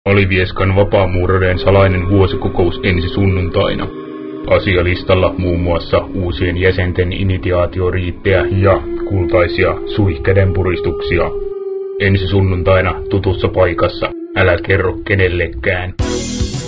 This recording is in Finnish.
Alivieskan vapaamuurareiden salainen vuosikokous ensi sunnuntaina. Asialistalla muun muassa uusien jäsenten initiaatioriittejä ja kultaisia suihkädenpuristuksia. Ensi sunnuntaina tutussa paikassa. Älä kerro kenellekään.